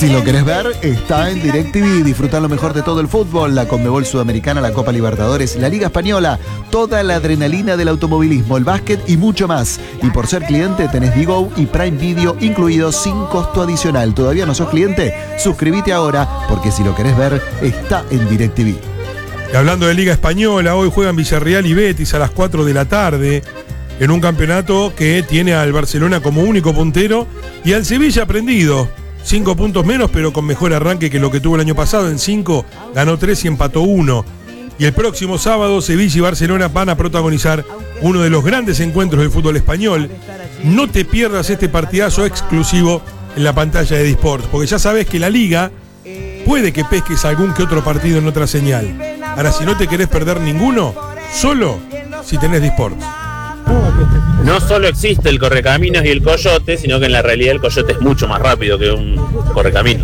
Si lo querés ver, está en DirecTV. Disfruta lo mejor de todo el fútbol, la Conmebol Sudamericana, la Copa Libertadores, la Liga Española, toda la adrenalina del automovilismo, el básquet y mucho más. Y por ser cliente tenés Digo y Prime Video incluidos sin costo adicional. ¿Todavía no sos cliente? Suscríbete ahora, porque si lo querés ver, está en DirecTV. Y hablando de Liga Española, hoy juegan Villarreal y Betis a las 4 de la tarde en un campeonato que tiene al Barcelona como único puntero y al Sevilla prendido. 5 puntos menos, pero con mejor arranque que lo que tuvo el año pasado. En 5 ganó 3 y empató 1. Y el próximo sábado Sevilla y Barcelona van a protagonizar uno de los grandes encuentros del fútbol español. No te pierdas este partidazo exclusivo en la pantalla de Disport, porque ya sabes que la Liga puede que pesques algún que otro partido en otra señal. Ahora, si no te querés perder ninguno, solo si tenés Disport. No solo existe el correcaminos y el coyote, sino que en la realidad el coyote es mucho más rápido que un correcaminos.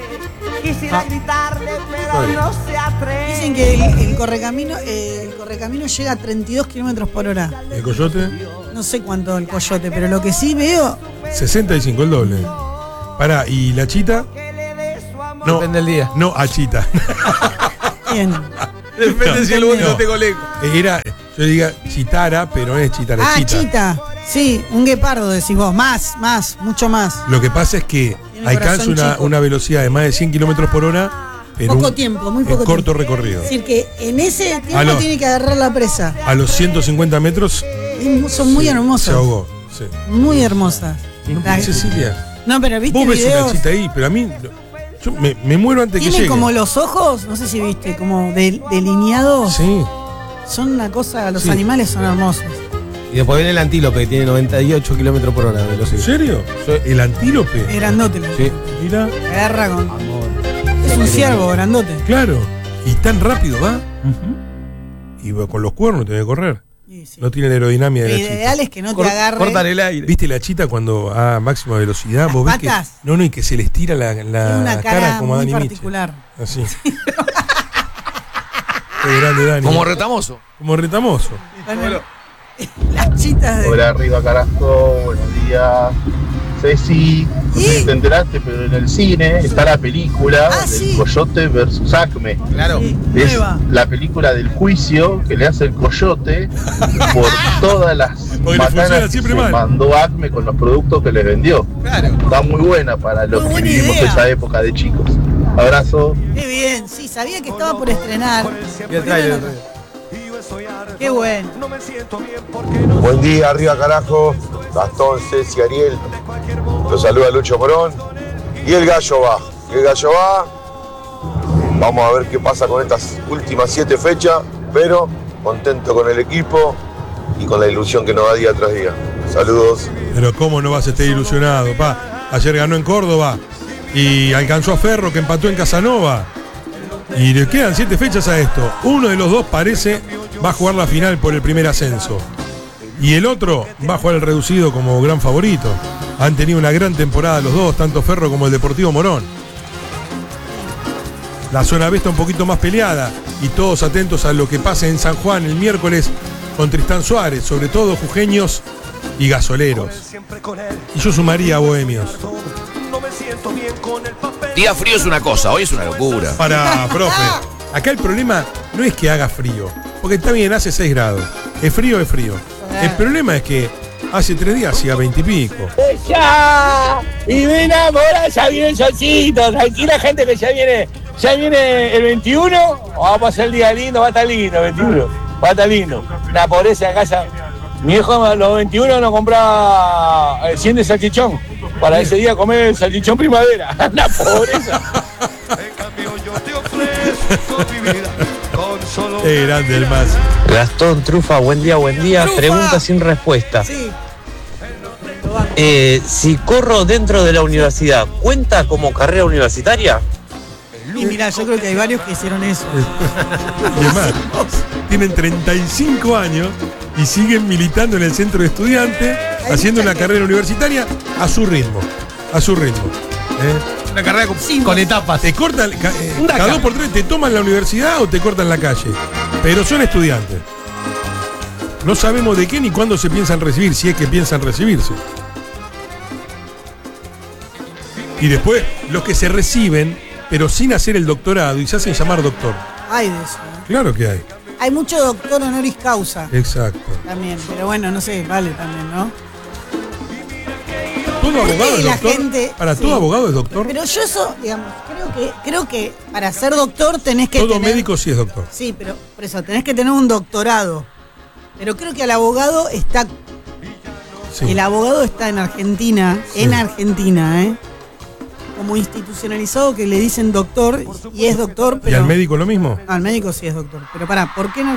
Dicen que el correcamino llega a 32 kilómetros por hora. ¿El coyote? No sé cuánto el coyote, pero lo que sí veo... 65, el doble. Pará, ¿y la chita? No, depende del día. No, a chita. Bien. Depende si el buen no tengo lejos. Yo diga chitara, pero no es chitara, es chita. Chita. Sí, un guepardo decís vos. Más, mucho más. Lo que pasa es que alcanza una velocidad de más de 100 kilómetros por hora, pero poco tiempo, muy poco corto tiempo. recorrido. Es decir, que en ese tiempo tiene que agarrar la presa. A los 150 metros son muy hermosas. Se ahogó, sí. Muy hermosas. Cecilia. No, pero viste vos ves videos. una chita ahí, pero a mí yo me muero antes que llegue. Tiene como los ojos, no sé si viste, como delineados. Sí. Son una cosa, los animales son hermosos. Y después viene el antílope, que tiene 98 kilómetros por hora de velocidad. ¿En serio? ¿El antílope? Es grandote. Sí. Mira. Agarra con... Es un ciervo grandote. Claro. Y tan rápido va. Y con los cuernos tiene que correr. Sí. No tiene la aerodinámica de la Lo chita. ideal es que no te agarre. Cortan el aire. ¿Viste la chita cuando a máxima velocidad? Las vos ves patas. que. No, y que se les tira la una cara como a muy Dani Miche. particular. Así. Qué grande, Dani. Como retamoso. Como retamoso. Las chitas de... Hola, arriba carajo, buenos días. Ceci, no sé si te enteraste, pero en el cine está la película del Coyote versus Acme. Claro. Es la película del juicio que le hace el Coyote por todas las matanas que se mandó Acme con los productos que les vendió. Claro. Está muy buena para los que vivimos esa época de chicos. Abrazo. Qué bien, sí, sabía que estaba por estrenar. Y el trailer. Qué bueno. Buen día, arriba carajo. Gastón, Ceci, Ariel. Los saluda Lucho Morón. Y el gallo va. Vamos a ver qué pasa con estas últimas 7 fechas. Pero contento con el equipo y con la ilusión que nos da día tras día. Saludos. Pero cómo no vas a estar ilusionado, pa. Ayer ganó en Córdoba y alcanzó a Ferro, que empató en Casanova. Y le quedan 7 fechas a esto. Uno de los dos parece va a jugar la final por el primer ascenso. Y el otro va a jugar el reducido como gran favorito. Han tenido una gran temporada los dos, tanto Ferro como el Deportivo Morón. La zona B está un poquito más peleada y todos atentos a lo que pase en San Juan el miércoles con Tristán Suárez, sobre todo jujeños y gasoleros. Y yo sumaría a bohemios. Día frío es una cosa, hoy es una locura. Para, profe. Acá el problema no es que haga frío, porque está bien, hace 6 grados. Es frío, es frío. El problema es que hace 3 días hacía 20 y pico. ¡Ya! Y me enamora, ya viene el solcito. Tranquila, gente, que ya viene el 21. Vamos a hacer el día lindo, va a estar lindo el 21. Va a estar lindo. La pobreza de casa. Mi hijo los 21 no compraba 100 de salchichón. Para ese día comer el salchichón primavera. La pobreza. Es grande el más. Gastón, Trufa, buen día. ¡Trufa! Pregunta sin respuesta. Sí. Si corro dentro de la universidad, ¿cuenta como carrera universitaria? Y mira, yo creo que hay varios que hicieron eso. Y además, tienen 35 años y siguen militando en el centro de estudiantes, haciendo una carrera universitaria a su ritmo. Una carrera con etapas. Te cortan, cada 2 por 3 te toman la universidad o te cortan la calle. Pero son estudiantes. No sabemos de qué ni cuándo se piensan recibir, si es que piensan recibirse. Y después, los que se reciben, pero sin hacer el doctorado y se hacen llamar doctor. Hay de eso. Claro que hay. Hay mucho doctor honoris causa. Exacto. También, pero bueno, no sé, vale también, ¿no? ¿Todo abogado es doctor? Para sí. todo abogado es doctor. Pero yo eso, digamos, creo que para ser doctor tenés que todo médico sí es doctor. Sí, pero por eso tenés que tener un doctorado. Pero creo que el abogado está... Sí. El abogado está en Argentina, como institucionalizado, que le dicen doctor y es doctor, pero... ¿Y al médico lo mismo? Al médico sí es doctor. Pero pará, ¿por qué no...?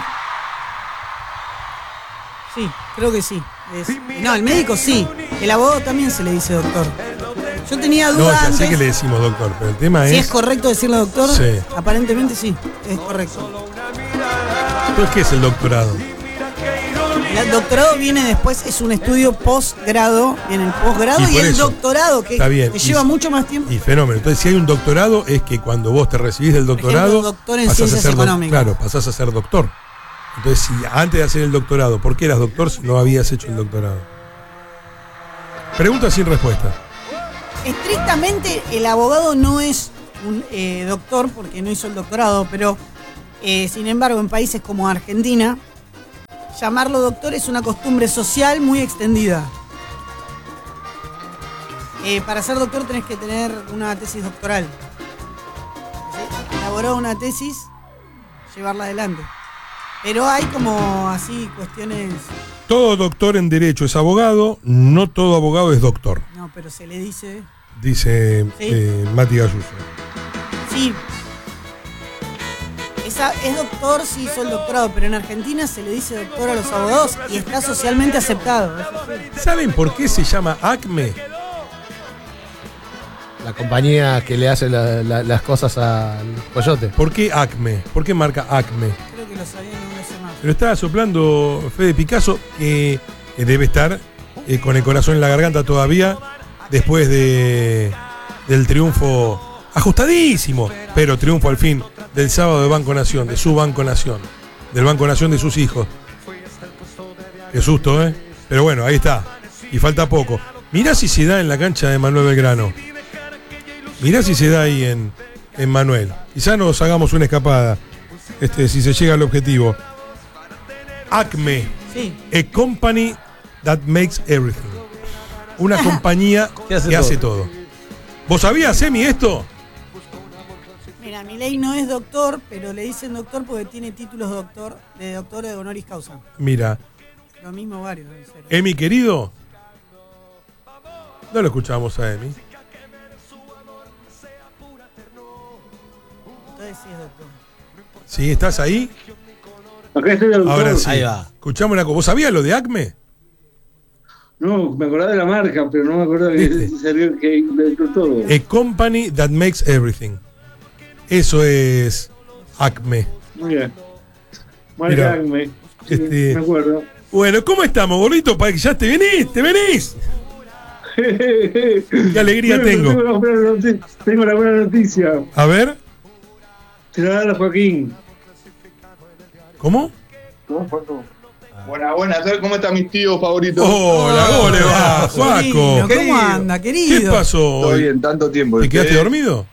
Sí, creo que sí. No, al médico sí. El abogado también se le dice doctor. Yo tenía dudas. No, ya antes. sé que le decimos doctor, pero el tema ¿Sí es... es correcto decirle doctor? Sí. Aparentemente sí, es correcto. Entonces, ¿qué es el doctorado? El doctorado viene después, es un estudio posgrado, viene el posgrado y el doctorado, que lleva mucho más tiempo. Y fenómeno. Entonces, si hay un doctorado, es que cuando vos te recibís del doctorado, doctor en ciencias económicas. Claro, pasás a ser doctor. Entonces, si antes de hacer el doctorado, ¿por qué eras doctor si no habías hecho el doctorado? Pregunta sin respuesta. Estrictamente, el abogado no es un doctor porque no hizo el doctorado, pero sin embargo, en países como Argentina, llamarlo doctor es una costumbre social muy extendida. Para ser doctor tenés que tener una tesis doctoral. ¿Sí? Elaborar una tesis, llevarla adelante. Pero hay como así cuestiones... Todo doctor en derecho es abogado, no todo abogado es doctor. No, pero se le dice... Dice ¿sí? Mati Gayuso. Sí. Es doctor si hizo el doctorado, pero en Argentina se le dice doctor a los abogados y está socialmente aceptado. ¿Saben por qué se llama ACME? La compañía que le hace las cosas al Coyote. ¿Por qué ACME? ¿Por qué marca ACME? Creo que lo sabían en una semana. Pero estaba soplando Fede Picasso, que debe estar con el corazón en la garganta todavía, después del triunfo ajustadísimo, pero triunfo al fin del sábado de Banco Nación, de su Banco Nación, del Banco Nación de sus hijos. Qué susto, ¿eh? Pero bueno, ahí está. Y falta poco. Mirá si se da en la cancha de Manuel Belgrano. Mirá si se da ahí en Manuel. Quizá nos hagamos una escapada, si se llega al objetivo. ACME, sí. A company that makes everything. Una compañía que hace todo. ¿Vos sabías, Emi, esto? Mira, Milei no es doctor, pero le dicen doctor porque tiene títulos de doctor de honoris causa. Mira. Lo mismo varios. Emi, querido. No lo escuchamos a Emi. Entonces sí es doctor. ¿Sí? ¿Estás ahí? Acá estoy, doctor. Ahora sí. Ahí va. Escuchame una cosa. ¿Vos sabías lo de ACME? No, me acordaba de la marca, pero no me acordaba que inventó todo. A company that makes everything. Eso es ACME. Muy bien. Marca ACME. Sí, me acuerdo. Bueno, ¿cómo estamos, gordito? Para que ya te venís. Qué alegría tengo. Tengo la buena noticia. A ver. Se la da a Joaquín. ¿Cómo? Buenas, ¿cómo están mis tíos favoritos? Hola, ¿cómo le va, Juaco? ¿Cómo anda, querido? ¿Qué pasó? Todo bien, tanto tiempo. ¿Te quedaste dormido?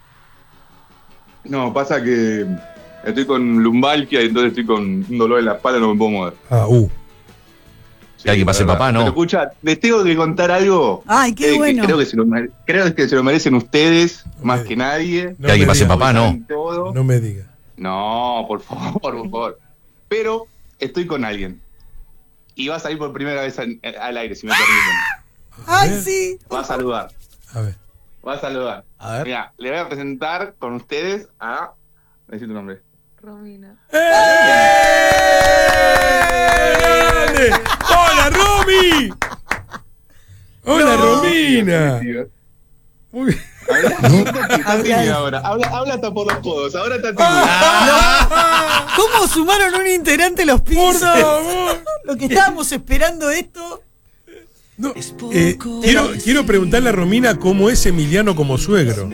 No, pasa que estoy con lumbalgia y entonces estoy con un dolor en la espalda y no me puedo mover. Sí, alguien va a ser papá, ¿no? Pero escucha, les tengo que contar algo. Ay, qué bueno. Creo que se lo merecen ustedes más que nadie. Que alguien va a ser papá, ¿no? No me digas. No, por favor. Pero estoy con alguien. Y va a salir por primera vez al aire, si me permiten. ¡Ay, sí! Va a saludar. A ver. Va a saludar. A ver. Mira, le voy a presentar con ustedes a... Decí tu nombre. Romina. ¡Hola, Romy! ¡Hola, Romina! Muy bien. Habla hasta por los codos. Ahora está tímida. ¿Cómo sumaron un integrante los Pinces? Lo que estábamos esperando esto. No, quiero preguntarle a Romina cómo es Emiliano como suegro.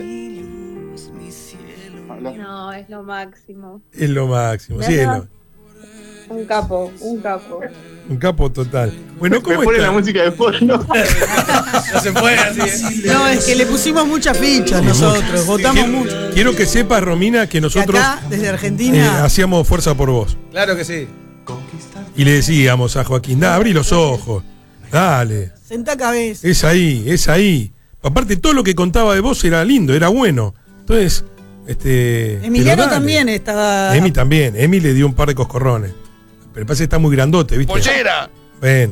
No, es lo máximo. Es lo máximo, sí. Un capo, un capo. Un capo total. Bueno, ¿cómo Me pone está? la música de fondo. No se puede así. No, es que le pusimos muchas fichas nosotros, votamos mucho. Quiero que sepas, Romina, que Que nosotros acá, desde Argentina, hacíamos fuerza por vos. Claro que sí. Y le decíamos a Joaquín, abrí los ojos, dale, sentá cabeza. es ahí, es ahí. Aparte, todo lo que contaba de vos era lindo, era bueno. Entonces, Emiliano pero dale. también estaba. Emi también, Emi le dio un par de coscorrones. Pero parece que está muy grandote, ¿viste? ¡Pollera! Bueno.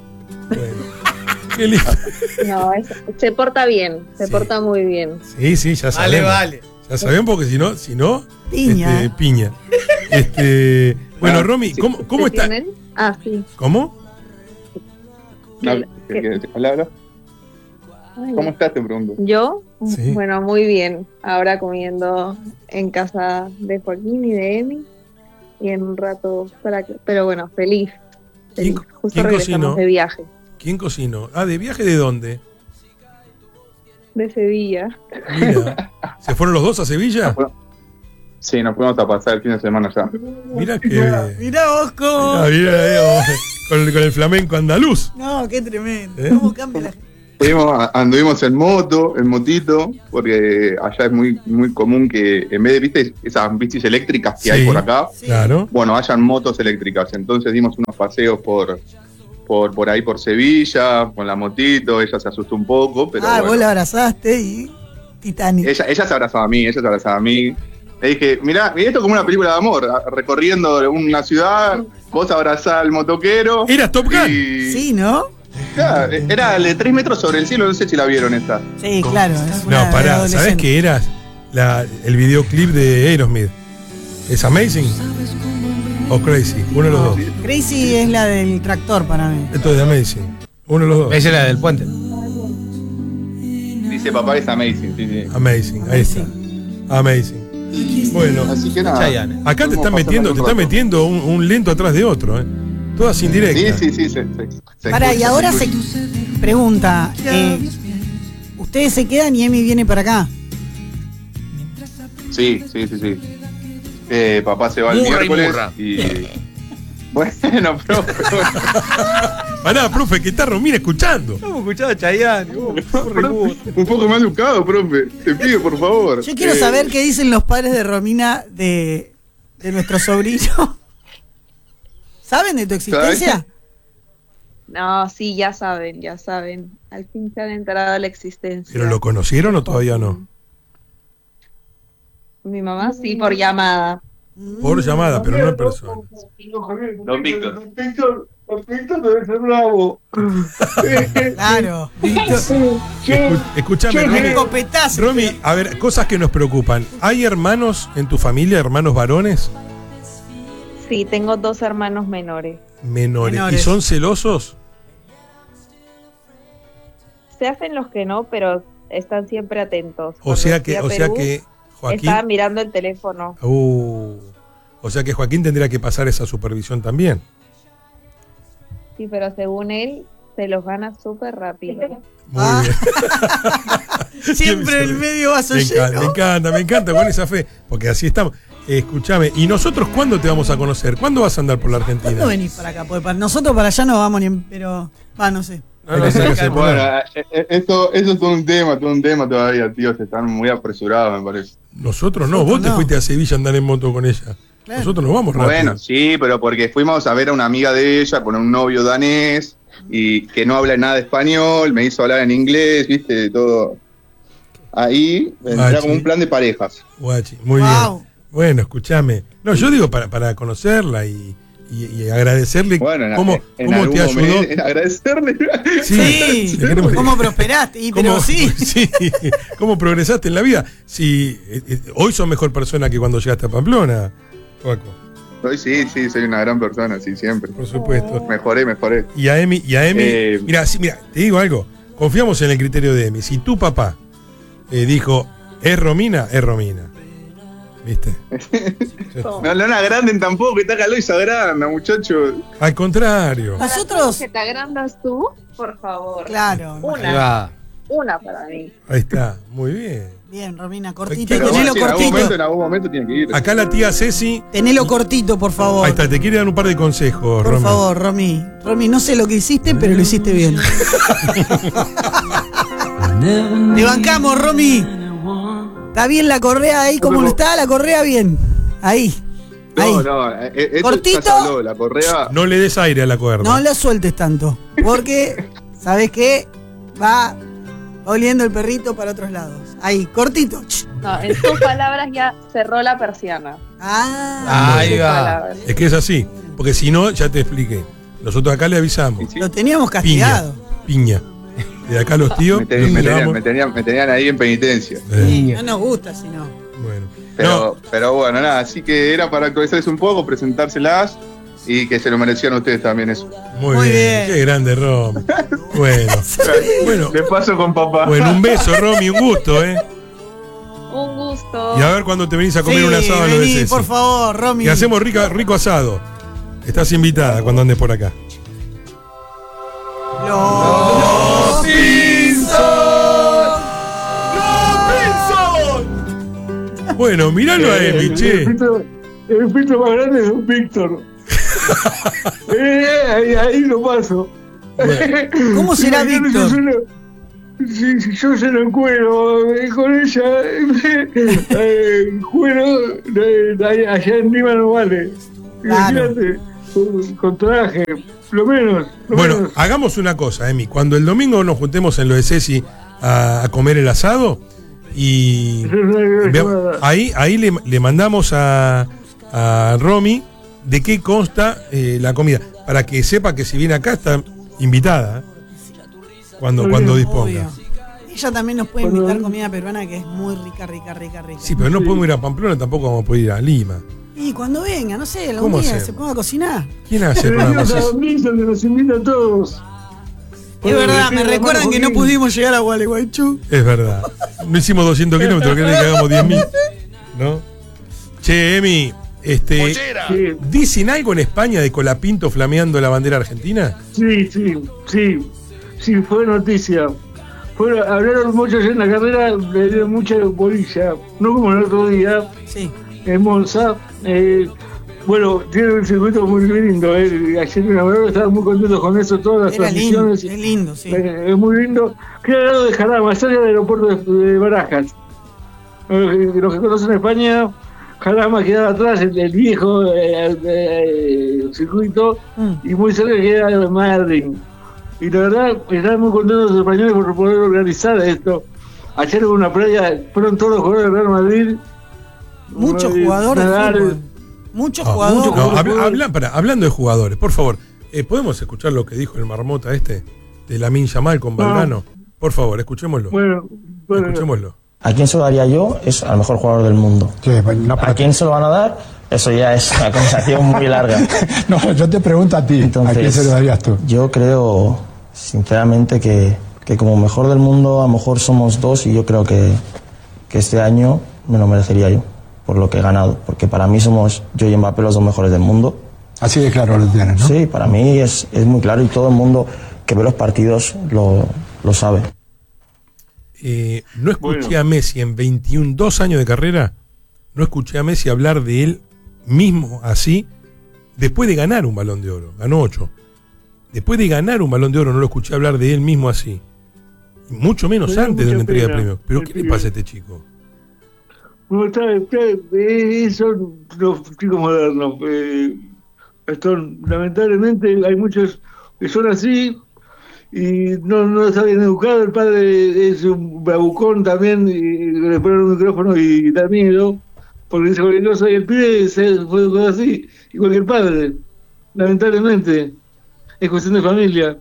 Qué lindo. No, se porta bien, se porta muy bien. Sí, sí, ya sabemos. Vale. Ya sabemos porque si no, Piña. piña. Bueno, Romy, ¿cómo está? ¿Tienen? Ah, sí. ¿Cómo? Hola. ¿Cómo estás? Te pregunto. ¿Yo? Sí. Bueno, muy bien. Ahora comiendo en casa de Joaquín y de Emi. Y en un rato, pero bueno, feliz. Justo quién regresamos cocinó? de viaje. ¿Quién cocinó? Ah, ¿de viaje de dónde? De Sevilla. Mira, ¿se fueron los dos a Sevilla? Sí, nos fuimos a pasar el fin de semana ya. Mira que... Mirá vos cómo. con el flamenco andaluz. No, qué tremendo. ¿Eh? ¿Cómo cambia la gente? Anduvimos en motito, porque allá es muy muy común que en vez de, viste, esas bicis eléctricas que hay por acá, claro. bueno, hayan motos eléctricas. Entonces dimos unos paseos por ahí por Sevilla, con la motito, ella se asustó un poco, pero Vos bueno. la abrazaste y Titanic. Ella se abrazaba a mí, Le dije, mirá, esto es como una película de amor, recorriendo una ciudad, vos abrazás al motoquero. ¿Eras Top Gun? Sí, ¿no? Claro, era de 3 metros sobre el cielo, no sé si la vieron esta. Sí, claro. Es una No, pará, ¿sabés adolescente. qué eras? El videoclip de Aerosmith. ¿Es Amazing? ¿O Crazy? Uno de los dos. Crazy es la del tractor para mí. Esto es de Amazing. Uno de los dos. Esa es la del puente. Dice papá que es amazing, sí. Amazing, ahí está. Amazing. Bueno, Así que nada. Chayanne. acá te están metiendo un lento atrás de otro, ¿eh? Todas indirectas. Sí. Pará, y ahora se pregunta, ¿ustedes se quedan y Emi viene para acá? Sí. Papá se va el Murra y miércoles murra. y... Bueno, profe. Pará, profe, que está Romina escuchando. Hemos escuchado a Chayanne. Un poco más educado, profe. Te pido, por favor. Yo quiero saber qué dicen los padres de Romina de nuestro sobrino. ¿Saben de tu existencia? No, sí, ya saben. Al fin se han enterado de la existencia. ¿Pero lo conocieron o todavía no? Mi mamá sí, por llamada. Por llamada, pero no en persona. Don Víctor. Don Víctor debe ser bravo. Claro. Escúchame, Qué copetazo. Romy, a ver, cosas que nos preocupan. ¿Hay hermanos en tu familia, hermanos varones? Sí, tengo 2 hermanos menores. Menores. ¿Y son celosos? Se hacen los que no, pero están siempre atentos. O sea que Joaquín... Estaban mirando el teléfono. O sea que Joaquín tendría que pasar esa supervisión también. Sí, pero según él, se los gana súper rápido. Muy bien. Siempre el medio vaso lleno. Me encanta con esa fe, porque así estamos. Escúchame, ¿y nosotros cuándo te vamos a conocer? ¿Cuándo vas a andar por la Argentina? ¿Cuándo venís para acá? Porque nosotros para allá no vamos ni en... Pero... no sé. Bueno, esto es todo un tema todavía, tío. Se están muy apresurados, me parece. Nosotros no, vos te fuiste a Sevilla a andar en moto con ella. Claro. Nosotros nos vamos rápido. Bueno, sí, pero porque fuimos a ver a una amiga de ella con un novio danés y que no habla nada de español, me hizo hablar en inglés, viste, todo. Ahí era como un plan de parejas. Guachi, muy bien. Bueno, escúchame. No, yo digo para conocerla y agradecerle cómo te ayudó. Agradecerle. Sí, cómo prosperaste. Sí, cómo progresaste en la vida. Sí, hoy sos mejor persona que cuando llegaste a Pamplona, Paco. Hoy sí, soy una gran persona, sí, siempre. Por supuesto. Mejoré. Y a Emi, mira, te digo algo. Confiamos en el criterio de Emi. Si tu papá dijo, es Romina. ¿Viste? No la agranden tampoco, que está calor y se agranda, muchachos. Al contrario. Nosotros. ¿Que te agrandas tú? Por favor. Claro. Una. una para mí. Ahí está, muy bien. Bien, Romina, cortito, Pero tenelo Sí, cortito. en algún momento tiene que ir. Acá la tía Ceci. Tenelo cortito, por favor. Ahí está, te quiere dar un par de consejos, Por Romy. favor, Romy. Romy, no sé lo que hiciste, pero lo hiciste bien. Te bancamos, Romy. ¿Está bien la correa ahí? ¿Cómo está la correa? Bien. Ahí. Ahí. No, esto Cortito. ya se habló, la correa. No le des aire a la cuerda. No la sueltes tanto. Porque, ¿sabes qué? Va oliendo el perrito para otros lados. Ahí, cortito. No, en tus palabras ya cerró la persiana. Ahí va. Es que es así. Porque si no, ya te expliqué. Nosotros acá le avisamos. Lo teníamos castigado. Piña. De acá los tíos. Me tenían ahí en penitencia. No nos gusta, si no. Bueno. Pero bueno, nada, así que era para actualizarles un poco, presentárselas y que se lo merecían ustedes también eso. Muy bien. Qué grande, Romy. Bueno. Le paso con papá. Bueno, un beso, Romy, un gusto, Un gusto. Y a ver cuando te venís a comer un asado a lo de vení, Ceci. por favor, Romy. Y hacemos rico asado. Estás invitada cuando andes por acá. Los Bueno, miralo a Emi, che. El filtro más grande es un Víctor. Ahí lo paso. ¿Cómo será Víctor? Si yo se lo encuero con ella, cuero allá en Lima no vale. Imagínate, con traje, lo menos. Bueno, hagamos una cosa, Emi. Cuando el domingo nos juntemos en lo de Ceci a comer el asado y ahí le mandamos a Romy de qué consta la comida, para que sepa que si viene acá está invitada cuando disponga. Ella también nos puede invitar comida peruana que es muy rica. Sí, pero no podemos ir a Pamplona, tampoco vamos a poder ir a Lima. Y cuando venga, no sé, algún ¿Cómo día hacemos? se ponga a cocinar. ¿Quién hace el programa? Que nos invita a todos. Es verdad, me recuerdan que no pudimos llegar a Gualeguaychú. Es verdad. No hicimos 200 kilómetros, que hagamos 10.000. ¿No? Che, Emi, ¿dicen algo en España de Colapinto flameando la bandera argentina? Sí, fue noticia. Hablaron mucho en la carrera, le dieron mucha bolilla, no como el otro día, en Monza. Bueno, tiene un circuito muy lindo. Ayer en la estaban muy contentos con eso, todas las transmisiones. Es lindo, sí. Es muy lindo. Queda al lado de Jarama, cerca del aeropuerto de Barajas. Los que conocen España, Jarama queda atrás, el viejo circuito, y muy cerca queda Madrid. Y la verdad, están muy contentos los españoles por poder organizar esto. Ayer hubo una playa, fueron todos los jugadores del Real Madrid. Muchos jugadores. Muchos jugadores. Hablando de jugadores, por favor, ¿podemos escuchar lo que dijo el marmota de Lamine Yamal con Valdano? Por favor, escuchémoslo. Bueno. Escuchémoslo. ¿A quién se lo daría yo? Es al mejor jugador del mundo. ¿A quién se lo van a dar? Eso ya es una conversación muy larga. No, yo te pregunto a ti, entonces, ¿a quién se lo darías tú? Yo creo, sinceramente, que como mejor del mundo, a lo mejor somos dos, y yo creo que este año me lo merecería yo, por lo que he ganado. Porque para mí somos yo y Mbappé los dos mejores del mundo. Así de claro lo tienes, ¿no? Sí, para mí es muy claro, y todo el mundo que ve los partidos lo sabe. No escuché a Messi en 2 años de carrera, no escuché a Messi hablar de él mismo así, después de ganar un Balón de Oro, ganó 8. Después de ganar un Balón de Oro no lo escuché hablar de él mismo así. Mucho menos antes de una entrega de premios. ¿Pero qué le pasa a este chico? No, son los chicos modernos. Lamentablemente hay muchos que son así y no está bien educado. El padre es un bravucón también, y le ponen un micrófono y da miedo, porque dice cualquier cosa, y el pibe fue así, igual que el padre, lamentablemente. Es cuestión de familia.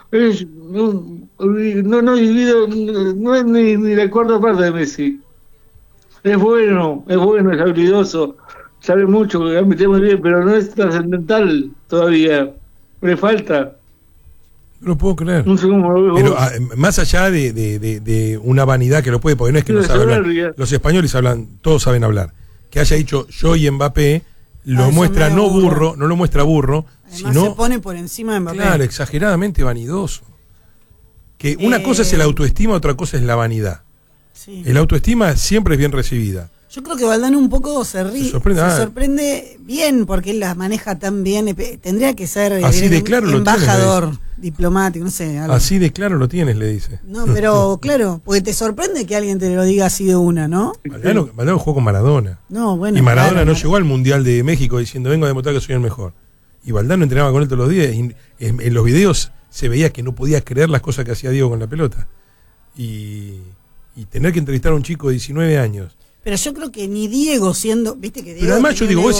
No es ni la cuarta parte de Messi. Es bueno, es habilidoso, sabe mucho, mete muy bien, pero no es trascendental todavía. Le falta. No lo puedo creer. No sé cómo lo veo. Pero más allá de una vanidad que lo puede, porque no es que no sabe hablar. Los españoles hablan, todos saben hablar. Que haya dicho yo y Mbappé, lo muestra no lo muestra burro, además sino se pone por encima de Mbappé. Claro, exageradamente vanidoso. que una cosa es el autoestima, otra cosa es la vanidad. Sí. El autoestima siempre es bien recibida. Yo creo que Valdano un poco se sorprende bien porque él las maneja tan bien. Tendría que ser así de claro embajador, diplomático, no sé. Algo. Así de claro lo tienes, le dice. No, pero claro, porque te sorprende que alguien te lo diga así de una, ¿no? Valdano jugó con Maradona. No, bueno. Y Maradona no llegó al Mundial de México diciendo vengo a demostrar que soy el mejor. Y Valdano entrenaba con él todos los días y en los videos se veía que no podía creer las cosas que hacía Diego con la pelota. Y tener que entrevistar a un chico de 19 años. Pero yo creo que ni Diego siendo, viste que Diego. Pero además yo digo, vos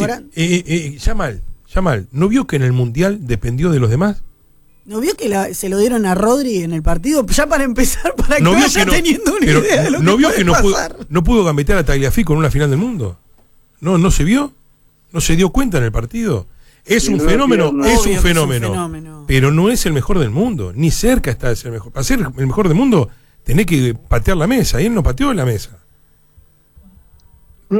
Yamal, ¿no vio que en el Mundial dependió de los demás? ¿No vio que se lo dieron a Rodri en el partido? Ya para empezar, para que vaya teniendo una idea de lo ¿no que vio puede que no pasar? No pudo gambetear a Tagliafico en una final del mundo? ¿No se vio? ¿No se dio cuenta en el partido? Es un fenómeno, pero no es el mejor del mundo, ni cerca está de ser el mejor. Para ser el mejor del mundo tenés que patear la mesa, y él no pateó la mesa. No,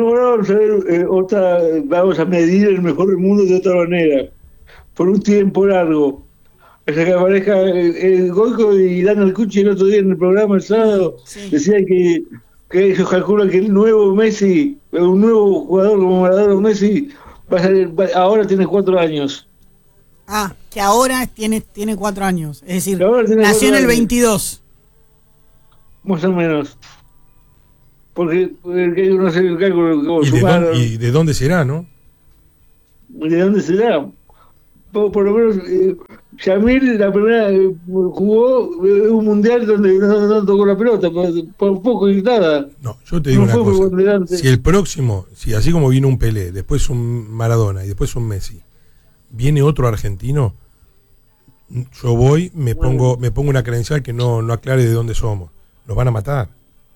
vamos a medir el mejor del mundo de otra manera, por un tiempo largo. O sea, que aparezca el Goico y Dan Alcucci el otro día en el programa el sábado, decían que ellos calculan que el nuevo Messi, un nuevo jugador como Maradona Messi, ahora tiene 4 años. Ah, que ahora tiene 4 años. Es decir, nació en el 22. Más o menos. Porque no sé el cálculo. ¿Y de dónde será, no? ¿De dónde será? Por lo menos, Yamil la primera jugó un mundial donde no tocó la pelota, por poco y nada. No, yo te digo una cosa. Si el próximo, así como vino un Pelé, después un Maradona y después un Messi, viene otro argentino, yo voy, me pongo una credencial que no aclare de dónde somos. Nos van a matar.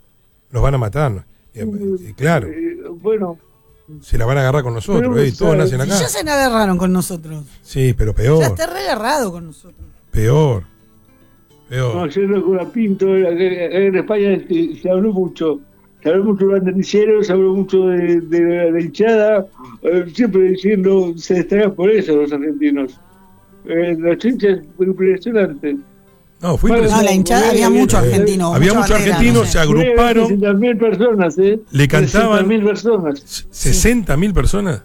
Claro. Bueno. Se la van a agarrar con nosotros, todos nacen acá. Ya se agarraron con nosotros. Sí, pero peor. Ya está reagarrado con nosotros. Peor. No, yo creo que una Pinto, en España se habló mucho. Se habló mucho de banderilleros, se habló mucho de la hinchada, siempre diciendo se destacan por eso los argentinos. Los hinchas fue impresionante. No, fue impresionante. No, la hinchada había muchos argentinos. Había muchos argentinos, se agruparon. 60.000 personas, Le cantaban. 60.000 personas. ¿60.000 personas?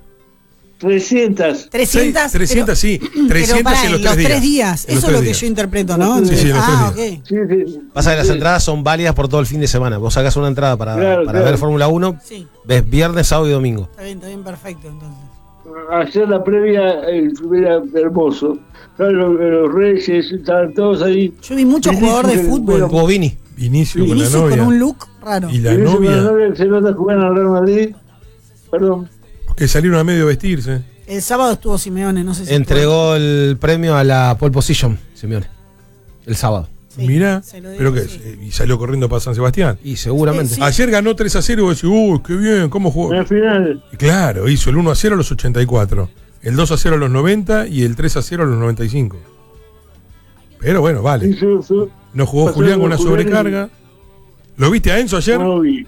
300. 300, sí. 300 pero en los 3 días. Eso es lo que yo interpreto, ¿no? Sí, los 3 días. Sí. Pasa que las entradas son válidas por todo el fin de semana. Vos sacás una entrada para ver Fórmula 1, ves viernes, sábado y domingo. Está bien, perfecto, entonces. Ayer la previa era hermoso. Los Reyes estaban todos ahí. Yo vi muchos jugadores de fútbol. Como Vinicio con la novia. Con un look raro. Y la novia. Se nota jugar al Real Madrid. Perdón. Que salieron a medio vestirse. El sábado estuvo Simeone, no sé si. Entregó el premio a la pole position, Simeone. El sábado. Sí, mirá, pero que y salió corriendo para San Sebastián. Y seguramente. Sí. Ayer ganó 3-0 y vos decís, qué bien, ¿cómo jugó? En la final. Y claro, hizo el 1-0 a los 84, el 2-0 a los 90 y el 3-0 a los 95. Pero bueno, vale. No jugó Julián con una sobrecarga. ¿Lo viste a Enzo ayer? No vi.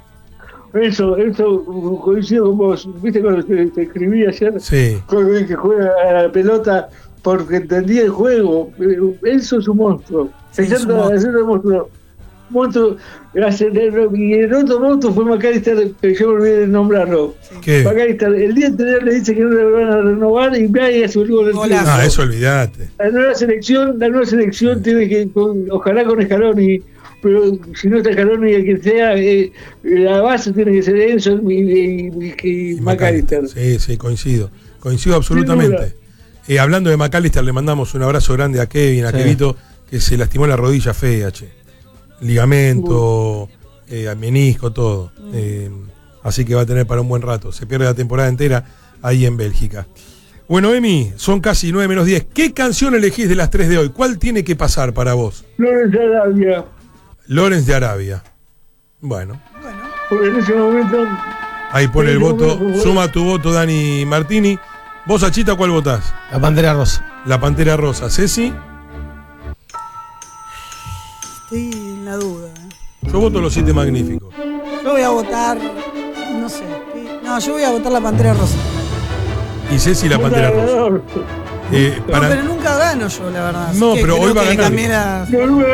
Eso coincido con vos. ¿Viste cuando te escribí ayer? Sí. Que juega a la pelota porque entendía el juego. Eso es un monstruo. Es un monstruo. Y el otro monstruo fue McAllister, que yo me olvidé de nombrarlo. ¿Qué? McAllister, el día anterior le dice que no le van a renovar y vaya se volvió el tiempo. Ah, eso olvidate. La nueva selección tiene que, ojalá con Scaloni, pero si no está Scaloni, el que sea, la base tiene que ser Enzo y McAllister. Sí, coincido absolutamente. Hablando de McAllister, le mandamos un abrazo grande a Kevin, a Kevito, que se lastimó la rodilla fea, ligamento, menisco, todo. Así que va a tener para un buen rato. Se pierde la temporada entera ahí en Bélgica. Bueno, Emi, son casi 9:10. ¿Qué canción elegís de las 3 de hoy? ¿Cuál tiene que pasar para vos? Lawrence de Arabia. Bueno. Porque en ese momento. Ahí pone el voto. Suma tu voto, Dani Martini. ¿Vos, Achita, cuál votás? La Pantera Rosa. La Pantera Rosa. ¿Ceci? Estoy en la duda. Yo voto Los 7 Magníficos. Yo voy a votar. No sé. No, yo voy a votar la Pantera Rosa. ¿Y Ceci la Pantera Rosa? Pero nunca gano yo, la verdad. No, pero hoy va a ganar.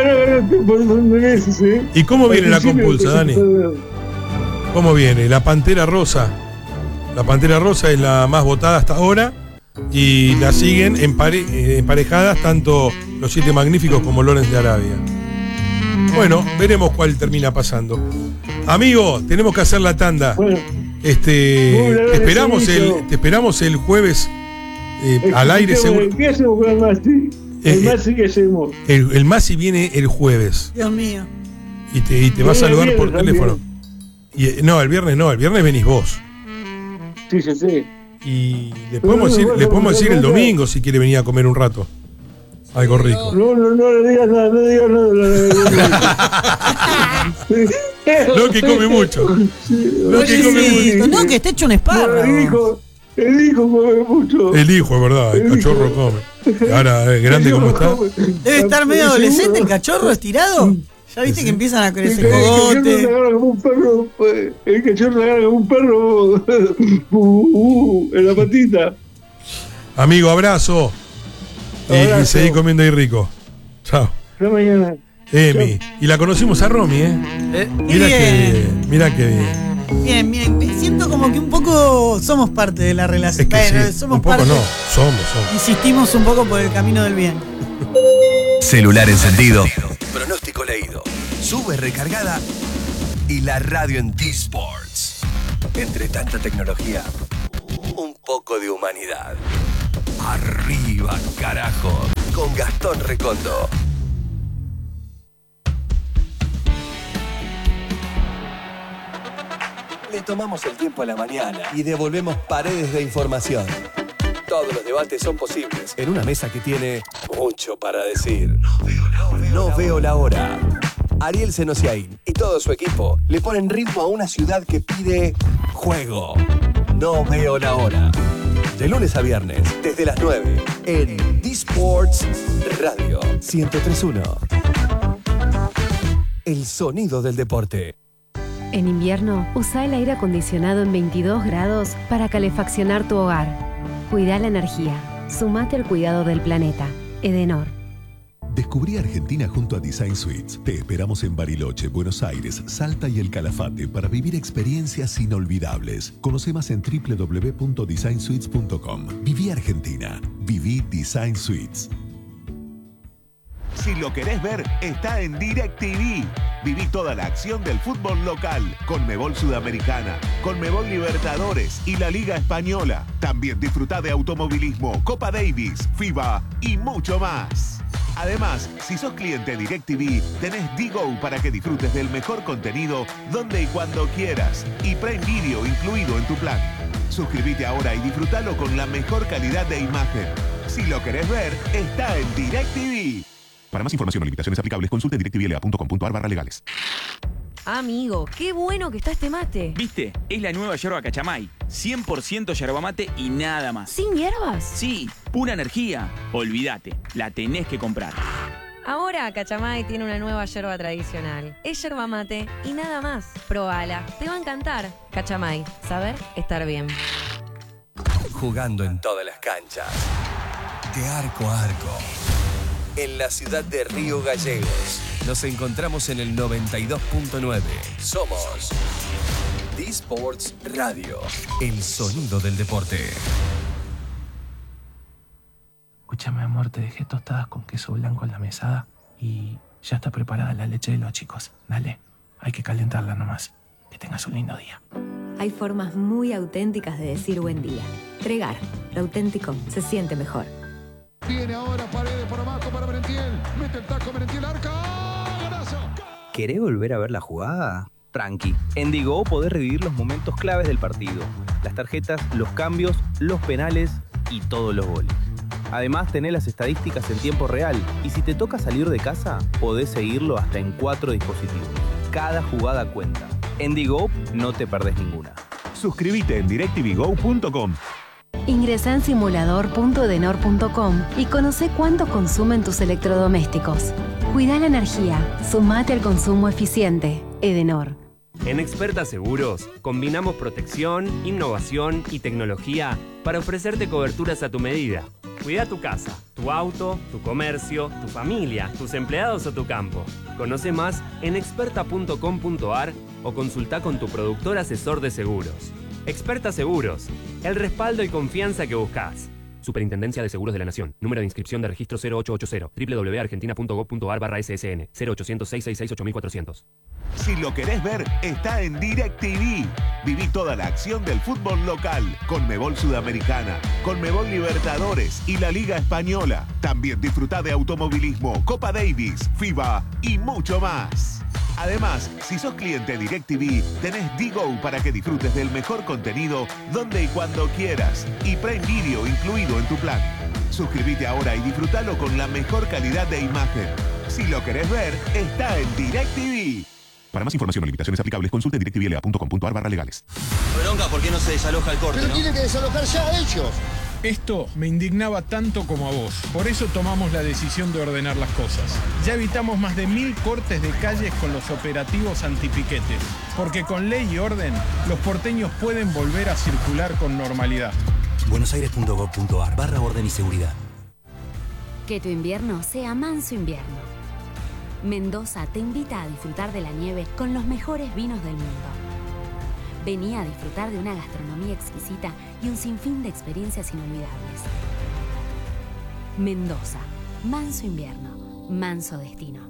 ¿Y cómo viene la compulsa, Dani? ¿Cómo viene? La Pantera Rosa. La Pantera Rosa es la más votada hasta ahora. Y la siguen emparejadas tanto los 7 Magníficos como Lawrence de Arabia. Bueno, veremos cuál termina pasando. Amigo, tenemos que hacer la tanda. Bueno, te esperamos el jueves al aire seguro. ¿Qué hacemos con el Masi? ¿El Masi qué hacemos? El Masi viene el jueves. Dios mío. Y te va a saludar por teléfono. No, el viernes venís vos. Sí. Y le podemos decir el domingo si quiere venir a comer un rato. Algo rico. No le digas nada, No, que come mucho. No, que esté hecho un espárrago. El hijo come mucho. El hijo, es verdad, el cachorro come. Ahora, grande como está. Debe estar medio adolescente el cachorro estirado. Ya viste que empiezan a crecer cogote. El cachorro le agarra como un perro en la patita. Amigo, abrazo. Y seguí comiendo ahí rico. Chao. Hasta mañana. Emi. Y la conocimos a Romy, Mira qué bien. Bien. Siento como que un poco somos parte de la relación. Es que sí, somos un poco parte. no, somos. Insistimos un poco por el camino del bien. Celular encendido. Pronóstico leído. Sube recargada. Y la radio en T-Sports. Entre tanta tecnología, un poco de humanidad. Arriba, carajo. Con Gastón Recondo. Le tomamos el tiempo a la mañana y devolvemos paredes de información. Todos los debates son posibles en una mesa que tiene mucho para decir. No veo la hora. Ariel Senosiaín y todo su equipo le ponen ritmo a una ciudad que pide juego. No veo la hora. De lunes a viernes, desde las 9, en T-Sports Radio 103.1. El sonido del deporte. En invierno, usa el aire acondicionado en 22 grados para calefaccionar tu hogar. Cuida la energía. Sumate al cuidado del planeta. Edenor. Descubrí Argentina junto a Design Suites. Te esperamos en Bariloche, Buenos Aires, Salta y El Calafate para vivir experiencias inolvidables. Conoce más en www.designsuites.com. Viví Argentina. Viví Design Suites. Si lo querés ver, está en DirecTV. Viví toda la acción del fútbol local, Conmebol Sudamericana, Conmebol Libertadores y la Liga Española. También disfrutá de automovilismo, Copa Davis, FIBA y mucho más. Además, si sos cliente DirecTV, tenés D-Go para que disfrutes del mejor contenido donde y cuando quieras. Y Prime Video incluido en tu plan. Suscríbete ahora y disfrutalo con la mejor calidad de imagen. Si lo querés ver, está en DirecTV. Para más información o limitaciones aplicables, consulte directvla.com.ar/legales. Amigo, qué bueno que está este mate. ¿Viste? Es la nueva yerba Cachamay. 100% yerba mate y nada más. ¿Sin hierbas? Sí, pura energía. Olvídate, la tenés que comprar. Ahora Cachamay tiene una nueva yerba tradicional. Es yerba mate y nada más. Probala, te va a encantar. Cachamay, saber estar bien. Jugando en todas las canchas. De arco a arco. En la ciudad de Río Gallegos. Nos encontramos en el 92.9. Somos T-Sports Radio. El sonido del deporte. Escúchame, amor, te dejé tostadas con queso blanco en la mesada y ya está preparada la leche de los chicos. Dale, hay que calentarla nomás. Que tengas un lindo día. Hay formas muy auténticas de decir buen día. Tregar, lo auténtico se siente mejor. Viene ahora Paredes por abajo para Merentiel. Mete el taco Merentiel, arca. ¡Golazo! ¿Querés volver a ver la jugada? Tranqui. En D-Go podés revivir los momentos claves del partido. Las tarjetas, los cambios, los penales y todos los goles. Además, tenés las estadísticas en tiempo real. Y si te toca salir de casa, podés seguirlo hasta en 4 dispositivos. Cada jugada cuenta. En D-Go no te perdés ninguna. Suscríbete en directvgo.com. Ingresá en simulador.edenor.com y conoce cuánto consumen tus electrodomésticos. Cuida la energía. Sumate al consumo eficiente. Edenor. En Experta Seguros, combinamos protección, innovación y tecnología para ofrecerte coberturas a tu medida. Cuida tu casa, tu auto, tu comercio, tu familia, tus empleados o tu campo. Conoce más en experta.com.ar o consulta con tu productor asesor de seguros. Experta Seguros, el respaldo y confianza que buscas. Superintendencia de Seguros de la Nación. Número de inscripción de registro 0880. www.argentina.gov.ar/SSN. 0800-666-8400. Si lo querés ver, está en DirecTV. Viví toda la acción del fútbol local, Conmebol Sudamericana, Conmebol Libertadores y la Liga Española. También disfrutá de automovilismo, Copa Davis, FIBA y mucho más. Además, si sos cliente DirecTV, tenés D-Go para que disfrutes del mejor contenido donde y cuando quieras. Y Prime Video incluido en tu plan. Suscríbete ahora y disfrutalo con la mejor calidad de imagen. Si lo querés ver, está en DirecTV. Para más información o limitaciones aplicables, consulte directvla.com.ar/legales. Bronca, ¿por qué no se desaloja el corte? Pero ¿no? tiene que desalojar ya ellos. Esto me indignaba tanto como a vos. Por eso tomamos la decisión de ordenar las cosas. Ya evitamos más de 1000 cortes de calles con los operativos antipiquetes. Porque con ley y orden, los porteños pueden volver a circular con normalidad. buenosaires.gov.ar/orden y seguridad. Que tu invierno sea manso invierno. Mendoza te invita a disfrutar de la nieve con los mejores vinos del mundo. Vení a disfrutar de una gastronomía exquisita y un sinfín de experiencias inolvidables. Mendoza, manso invierno, manso destino.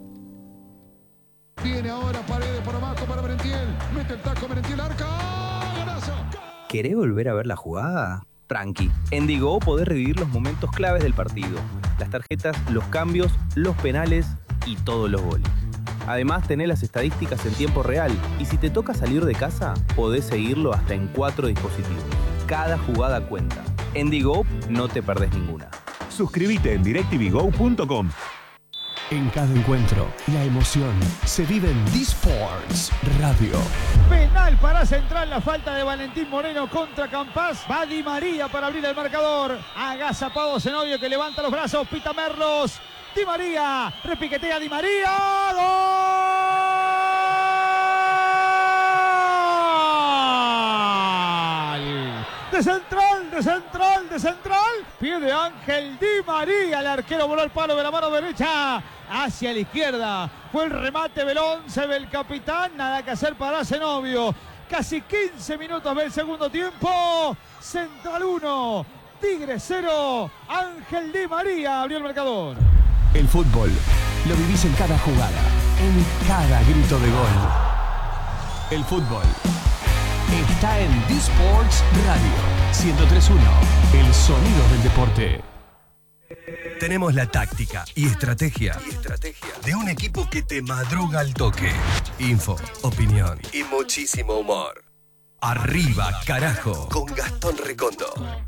Viene ahora Paredes por abajo para Merentiel. Mete el taco Merentiel, arca. ¡Golazo! ¿Querés volver a ver la jugada? Tranqui. En Digo podés revivir los momentos claves del partido. Las tarjetas, los cambios, los penales y todos los goles. Además, tenés las estadísticas en tiempo real y si te toca salir de casa, podés seguirlo hasta en 4 dispositivos. Cada jugada cuenta. En Digo no te perdés ninguna. Suscríbete en directvgo.com. En cada encuentro, la emoción se vive en D-Sports Radio. Penal para Central, la falta de Valentín Moreno contra Campas. Va Di María para abrir el marcador. Agazapado Zenobio que levanta los brazos, pita Merlos. Di María, repiquetea Di María. ¡Gol! De central. Pie de Ángel Di María. El arquero voló al palo de la mano derecha hacia la izquierda. Fue el remate Belón, se ve el capitán. Nada que hacer para Zenobio. Casi 15 minutos del segundo tiempo. Central 1, Tigre 0. Ángel Di María abrió el marcador. El fútbol lo vivís en cada jugada, en cada grito de gol. El fútbol está en D-Sports Radio 103.1, el sonido del deporte. Tenemos la táctica y estrategia de un equipo que te madruga al toque. Info, opinión y muchísimo humor. Arriba, carajo, con Gastón Recondo.